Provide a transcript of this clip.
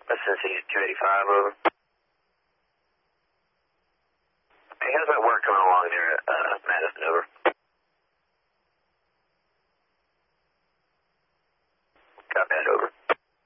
Listen, City 285, over. Hey, how's that work coming along there at Madison, over? Copy that, over.